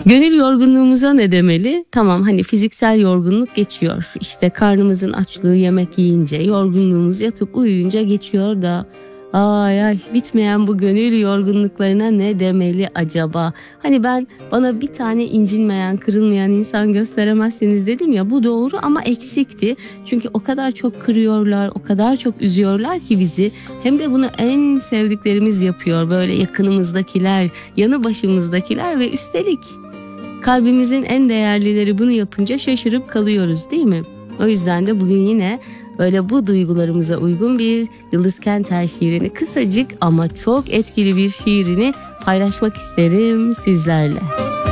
Gönül yorgunluğumuza ne demeli? Tamam, hani fiziksel yorgunluk geçiyor. İşte karnımızın açlığı yemek yiyince, yorgunluğumuz yatıp uyuyunca geçiyor da ay bitmeyen bu gönül yorgunluklarına ne demeli acaba? Hani bana bir tane incinmeyen, kırılmayan insan gösteremezsiniz dedim ya, bu doğru ama eksikti. Çünkü o kadar çok kırıyorlar, o kadar çok üzüyorlar ki bizi. Hem de bunu en sevdiklerimiz yapıyor, böyle yakınımızdakiler, yanı başımızdakiler ve üstelik kalbimizin en değerlileri bunu yapınca şaşırıp kalıyoruz, değil mi? O yüzden de bugün yine böyle bu duygularımıza uygun bir Yıldız Kenter şiirini, kısacık ama çok etkili bir şiirini paylaşmak isterim sizlerle.